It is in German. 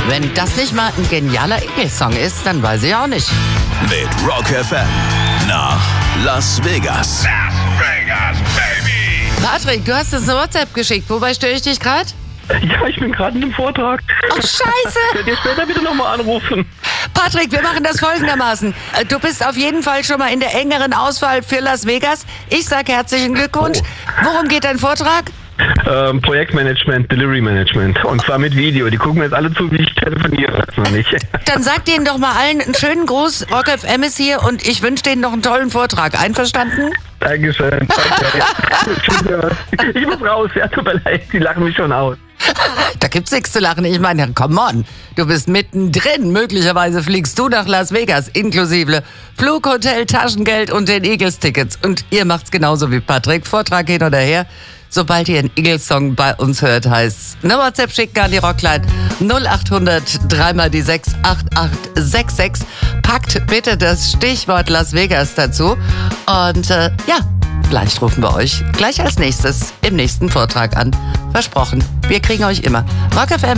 Wenn das nicht mal ein genialer Eagles-Song ist, dann weiß ich auch nicht. Mit Rock FM nach Las Vegas. Las Vegas, baby! Patrick, du hast uns eine WhatsApp geschickt. Wobei störe ich dich gerade? Ja, ich bin gerade in einem Vortrag. Oh, scheiße! Ich werde dir später bitte nochmal anrufen. Patrick, wir machen das folgendermaßen. Du bist auf jeden Fall schon mal in der engeren Auswahl für Las Vegas. Ich sage herzlichen Glückwunsch. Worum geht dein Vortrag? Projektmanagement, Delivery Management. Und zwar mit Video. Die gucken mir jetzt alle zu, wie ich telefoniere. Das noch nicht. Dann sag denen doch mal allen einen schönen Gruß. Rock FM ist hier und ich wünsche denen noch einen tollen Vortrag. Einverstanden? Dankeschön. Danke. Ich muss raus. Ja, tut mir leid. Die lachen mich schon aus. Da gibt's nichts zu lachen. Ich meine, come on. Du bist mittendrin. Möglicherweise fliegst du nach Las Vegas, inklusive Flug, Hotel, Taschengeld und den Eagles-Tickets. Und ihr macht's genauso wie Patrick. Vortrag hin oder her. Sobald ihr einen Eagles-Song bei uns hört, heißt's eine WhatsApp schicken an die Rockline 0800 3 die 6 8866. Packt bitte das Stichwort Las Vegas dazu. Und vielleicht rufen wir euch gleich als nächstes im nächsten Vortrag an. Versprochen, wir kriegen euch immer. Rock FM.